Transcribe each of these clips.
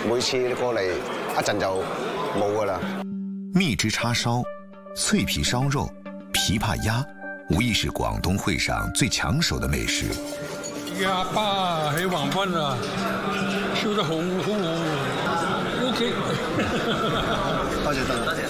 每次你過嚟一陣就冇㗎啦。 蜜汁叉燒、脆皮燒肉、琵琶鴨，無疑是廣東會上最搶手的美食。 鴨巴喺橫濱啊，燒得好OK。 多謝多謝。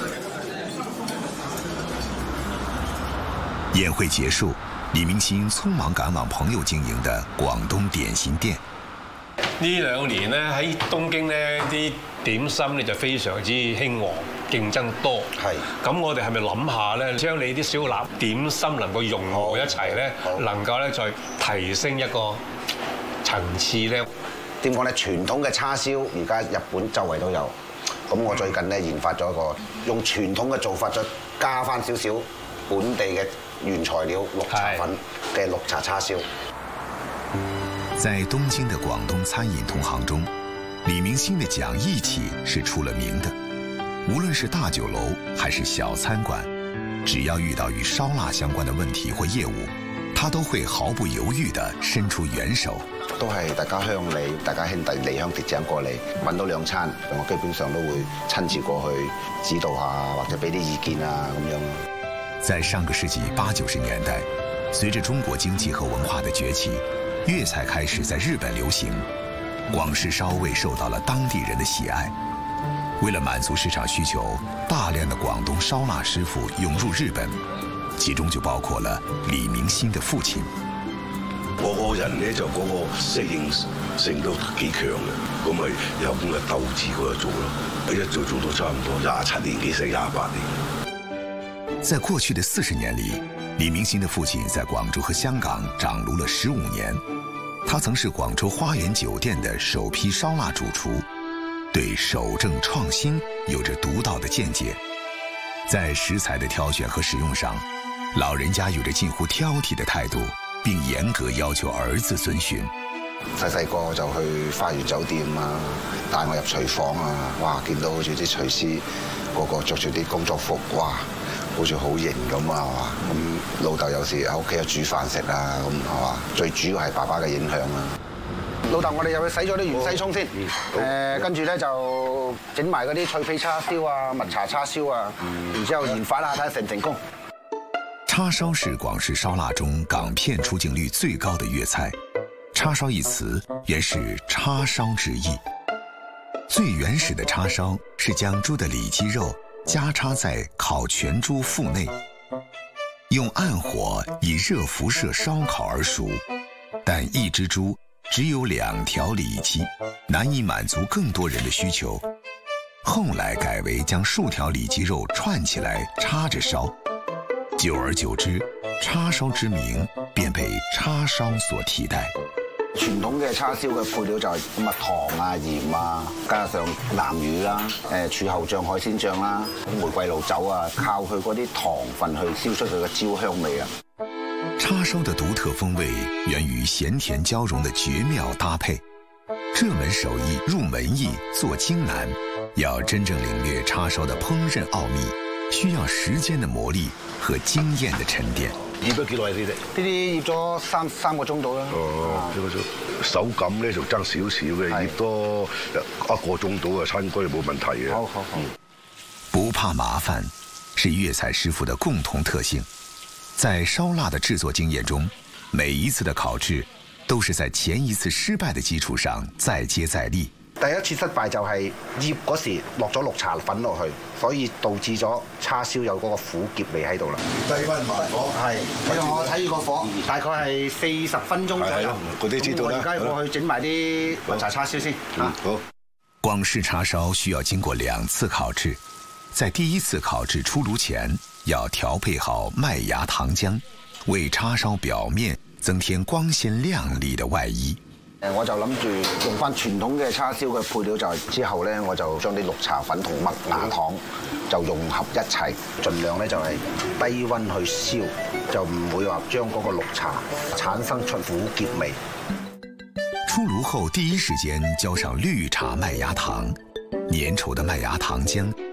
宴會結束，李明星匆忙趕往朋友經營的廣東點心店。 呢2年咧喺東京咧啲點心咧就非常之興旺，競爭多。係。咁我哋係咪諗下咧，將你啲小臘點心能夠融合一齊咧，能夠咧再提升一個層次咧？ 點講咧？傳統嘅叉燒而家日本周圍都有。咁我最近咧研發咗一個用傳統嘅做法，再加翻少少本地嘅原材料綠茶粉嘅綠茶叉燒。 在東京的廣東餐飲同行中，李明星的講義氣是出了名的。無論是大酒樓還是小餐館，只要遇到與燒臘相關的問題或業務，他都會毫不猶豫地伸出援手。 都係大家鄉里，大家兄弟離鄉別井過嚟揾到2餐，我基本上都會親自過去指導下，或者俾啲意見啊咁樣。 在上個世紀80、90年代，隨着中國經濟和文化的崛起，粵菜開始在日本流行，廣式燒味受到了當地人的喜愛。為了滿足市場需求，大量的廣東燒臘師傅湧入日本，其中就包括了李明星的父親。 我個人咧就嗰個適應性都幾強嘅，咁咪有咁嘅鬥志嗰度做咯，一做到差唔多27年幾成28年。 在過去的40年裡，李明星的父親在廣州和香港長盧了15年，他曾是廣州花園酒店的首批燒臘主廚，對守正創新有着獨到的見解。在食材的挑選和使用上，老人家有着近乎挑剔的態度，並嚴格要求兒子遵循。 細個就去花園酒店啊，帶我入廚房啊，哇！見到好似啲廚師個個着住啲工作服，哇！好似好型咁啊，係嘛？咁老豆有時喺屋企又煮飯食啊，咁係嘛？最主要係爸爸嘅影響啦。老豆，我哋又去洗咗啲芫茜葱先，跟住咧就整埋嗰啲脆皮叉燒啊、蜜茶叉燒啊，然之後研發下睇下成唔成功。 叉燒是廣式燒臘中港片出鏡率最高的粵菜。叉燒一詞原是叉燒之意。最原始的叉燒是將豬的里脊肉加插在烤全豬腹內，用暗火以熱輻射燒烤而熟，但一隻豬只有2條里脊，難以滿足更多人的需求。後來改為將數條里脊肉串起來插着燒，久而久之，叉燒之名便被叉燒所替代。 傳統嘅叉燒嘅配料就係蜜糖啊、鹽啊，加上南乳啦、柱侯醬、海鮮醬啦、玫瑰露酒啊，靠佢嗰啲糖分去燒出佢嘅焦香味啊。 叉燒的獨特風味源於鹹甜交融的絕妙搭配。這門手藝入門易，做精難，要真正領略叉燒的烹飪奧秘，需要時間的磨礪和經驗的沉澱。 醃咗幾耐呢啲？ 呢啲醃咗三個鐘到啦。 哦，3個鐘。手感咧就爭少少嘅，醃多1個鐘到啊，餐該冇問題嘅。 好。 不怕麻煩，是粵菜師傅的共同特性。在燒臘的製作經驗中，每一次的烤製都是在前一次失敗的基礎上再接再厲。 第一次失敗就係醃嗰時落咗綠茶粉落去，所以導致咗叉燒有嗰個苦澀味喺度啦。 低溫慢火， 係。我睇住個火，大概係40分鐘左右。 嗰啲知道啦。 我而家過去整埋啲蜜茶叉燒先。 好。 廣式叉燒需要經過2次烤製，在第1次烤製出爐前，要調配好麥芽糖漿，為叉燒表面增添光鮮亮麗的外衣。 我就諗住用翻傳統嘅叉燒嘅配料，就係之後咧，我就將啲綠茶粉同麥芽糖就融合一齊，盡量咧就係低溫去燒，就唔會話將嗰個綠茶產生出苦澀味。 出爐後第一時間澆上綠茶麥芽糖，粘稠的麥芽糖漿